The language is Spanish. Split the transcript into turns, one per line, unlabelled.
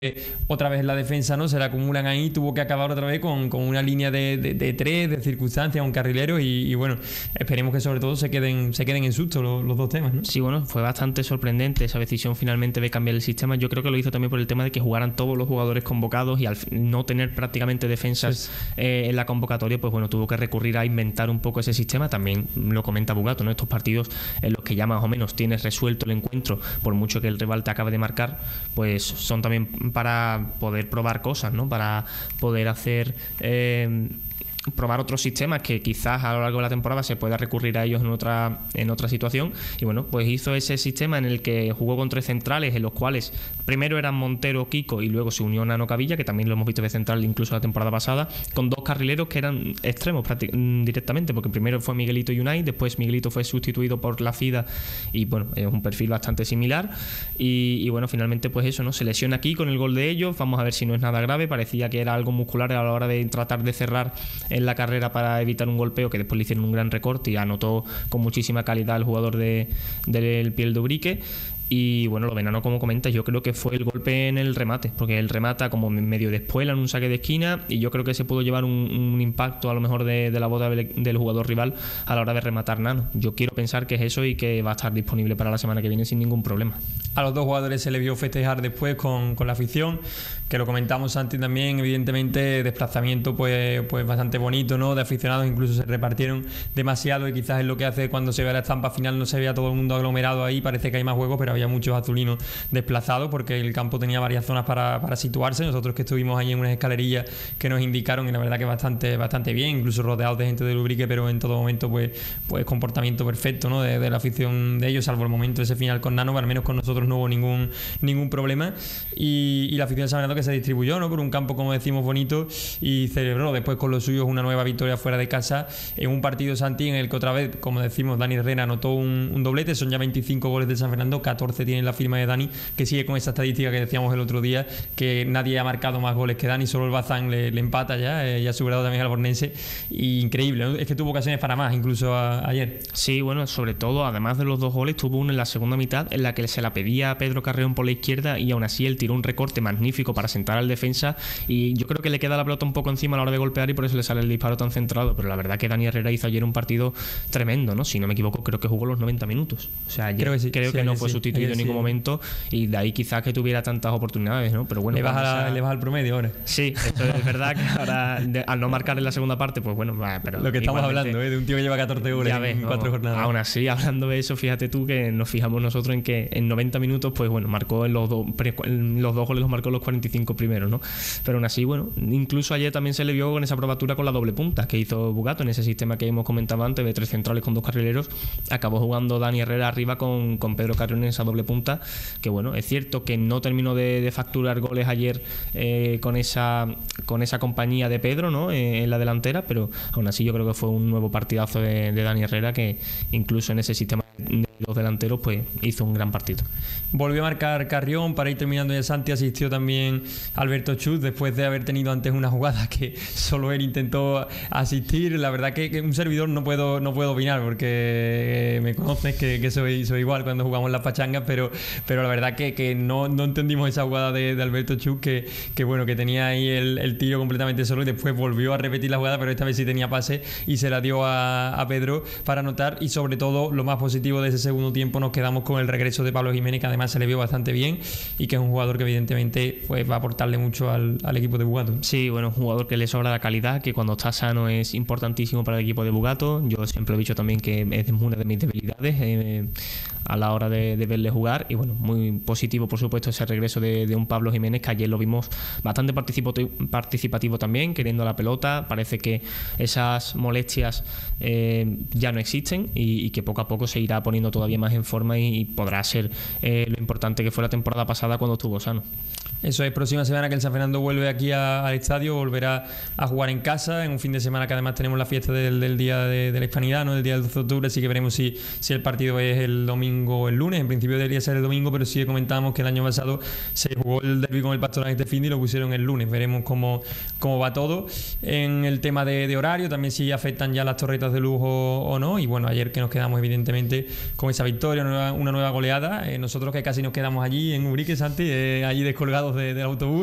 otra vez en la defensa, ¿no? Se le acumulan ahí, tuvo que acabar otra vez con una línea de tres, de circunstancias, un carrilero y bueno, esperemos que sobre todo se queden en susto los dos temas, ¿no?
Sí, bueno, fue bastante sorprendente esa decisión finalmente de cambiar el sistema. Yo creo que lo hizo también por el tema de que jugaran todos los jugadores convocados y al no tener prácticamente defensas en la convocatoria, pues bueno, tuvo que recurrir a inventar un poco ese sistema. También lo comenta Bugato, ¿no? Estos partidos en los que ya más o menos tienes resuelto el encuentro, por mucho que el rival te acabe de marcar, pues son también para poder probar cosas, ¿no? Para poder hacer probar otros sistemas que quizás a lo largo de la temporada se pueda recurrir a ellos en otra situación. Y bueno, pues hizo ese sistema en el que jugó con tres centrales, en los cuales primero eran Montero, Kiko y luego se unió Nano Cavilla, que también lo hemos visto de central incluso la temporada pasada, con dos carrileros que eran extremos directamente, porque primero fue Miguelito Unai, después Miguelito fue sustituido por La Fida y bueno, es un perfil bastante similar y bueno, finalmente pues eso, ¿no? Se lesiona aquí con el gol de ellos, vamos a ver si no es nada grave, parecía que era algo muscular a la hora de tratar de cerrar en la carrera para evitar un golpeo, que después le hicieron un gran recorte y anotó con muchísima calidad el jugador del Piel de Ubrique. Y bueno, lo venano, como comentas, yo creo que fue el golpe en el remate, porque él remata como medio de espuela en un saque de esquina y yo creo que se pudo llevar un impacto a lo mejor de la bota del jugador rival a la hora de rematar Nano. Yo quiero pensar que es eso y que va a estar disponible para la semana que viene sin ningún problema.
A los dos jugadores se le vio festejar después con la afición, que lo comentamos antes también, evidentemente desplazamiento pues bastante bonito, ¿no? De aficionados, incluso se repartieron demasiado y quizás es lo que hace cuando se ve la estampa final, no se vea todo el mundo aglomerado ahí, parece que hay más juegos, pero había muchos azulinos desplazados porque el campo tenía varias zonas para situarse. Nosotros que estuvimos ahí en unas escalerillas que nos indicaron, y la verdad que bastante bien, incluso rodeados de gente del Ubrique, pero en todo momento pues comportamiento perfecto, ¿no? de la afición de ellos, salvo el momento ese final con Nano, al menos con nosotros no hubo ningún problema y la afición de San Fernando que se distribuyó, ¿no? Por un campo, como decimos, bonito, y celebró después con los suyos una nueva victoria fuera de casa en un partido, Santi, en el que otra vez, como decimos, Dani Herrera anotó un doblete. Son ya 25 goles del San Fernando, 14 tiene la firma de Dani, que sigue con esa estadística que decíamos el otro día, que nadie ha marcado más goles que Dani, solo el Bazán le empata ya ha superado también al Bornense, y increíble, ¿no? Es que tuvo ocasiones para más incluso ayer.
Sí, bueno, sobre todo, además de los dos goles, tuvo uno en la segunda mitad en la que se la pedía a Pedro Carreón por la izquierda y aún así él tiró un recorte magnífico para sentar al defensa y yo creo que le queda la pelota un poco encima a la hora de golpear y por eso le sale el disparo tan centrado, pero la verdad que Dani Herrera hizo ayer un partido tremendo, ¿no? Si no me equivoco, creo que jugó los 90 minutos, o sea, ayer creo que no fue sustituido en ningún momento y de ahí quizás que tuviera tantas oportunidades, ¿no? Pero bueno,
le baja el promedio ahora.
Sí, eso es verdad que ahora al no marcar en la segunda parte, pues bueno, pero
lo que estamos hablando, de un tío que lleva 14 goles en 4 jornadas.
Aún así, hablando de eso, fíjate tú que nos fijamos nosotros en que en 90 minutos, pues bueno, marcó los dos goles, los marcó los 45 primeros, ¿no? Pero aún así, bueno, incluso ayer también se le vio con esa probatura con la doble punta que hizo Bugato en ese sistema que hemos comentado antes de tres centrales con dos carrileros. Acabó jugando Dani Herrera arriba con Pedro Carrión en esa doble punta, que bueno, es cierto que no terminó de facturar goles ayer con esa compañía de Pedro, ¿no? En la delantera, pero aún así yo creo que fue un nuevo partidazo de Dani Herrera, que incluso en ese sistema de los delanteros pues hizo un gran partido.
Volvió a marcar Carrión. Para ir terminando ya, Santi, asistió también Alberto Chus después de haber tenido antes una jugada que solo él intentó asistir. La verdad que un servidor no puedo opinar porque me conoces que soy igual cuando jugamos las pachangas, pero la verdad que no entendimos esa jugada de Alberto Chus, que bueno, que tenía ahí el tiro completamente solo y después volvió a repetir la jugada, pero esta vez sí tenía pase y se la dio a Pedro para anotar. Y sobre todo, lo más positivo de ese segundo tiempo, nos quedamos con el regreso de Pablo Jiménez, que además se le vio bastante bien y que es un jugador que evidentemente pues va a aportarle mucho al equipo de Bugato.
Sí, bueno, un jugador que le sobra la calidad, que cuando está sano es importantísimo para el equipo de Bugato. Yo siempre he dicho también que es una de mis debilidades a la hora de verle jugar, y bueno, muy positivo por supuesto ese regreso de un Pablo Jiménez, que ayer lo vimos bastante participativo también, queriendo la pelota. Parece que esas molestias ya no existen y que poco a poco se irá poniendo todavía más en forma y podrá ser lo importante que fue la temporada pasada cuando estuvo sano.
Eso es, próxima semana que el San Fernando vuelve aquí al estadio, volverá a jugar en casa, en un fin de semana que además tenemos la fiesta del Día de la Hispanidad, ¿no? El día del 12 de octubre, así que veremos si el partido es el domingo domingo o el lunes. En principio debería ser el domingo, pero sí que comentábamos que el año pasado se jugó el derbi con el Pastoral este fin y lo pusieron el lunes. Veremos cómo va todo. En el tema de horario, también si afectan ya las torretas de lujo o no. Y bueno, ayer que nos quedamos evidentemente con esa victoria, una nueva goleada. Nosotros que casi nos quedamos allí en Ubrique, Santi, allí descolgados del autobús.